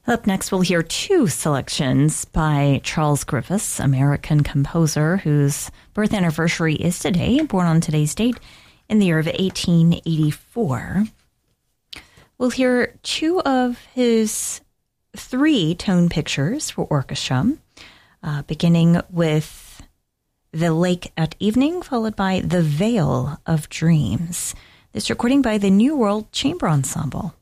Up next, we'll hear two selections by Charles Griffiths, American composer whose birth anniversary is today, born on today's date in the year of 1884. We'll hear two of his three tone pictures for orchestra, beginning with The Lake at Evening, followed by The Veil of Dreams. This recording by the New World Chamber Ensemble.